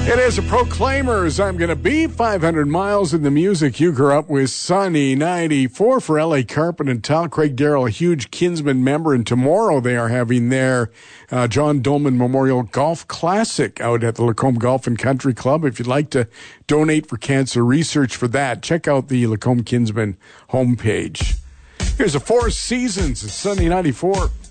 It is a Proclaimers. I'm going to be 500 miles in the music you grew up with. Sunny 94 for L.A. Carpet and Tal. Craig Darrell, a huge Kinsman member, and tomorrow they are having their John Dolman Memorial Golf Classic out at the Lacombe Golf and Country Club. If you'd like to donate for cancer research for that, check out the Lacombe Kinsman homepage. Here's a Four Seasons. It's Sunny 94.